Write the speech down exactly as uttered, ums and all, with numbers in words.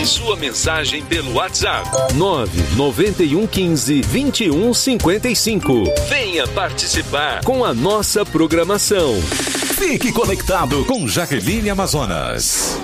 sua mensagem pelo WhatsApp nove nove um um cinco, vinte e um cinquenta e cinco. Venha participar com a nossa programação. Fique conectado com Jaqueline Amazonas.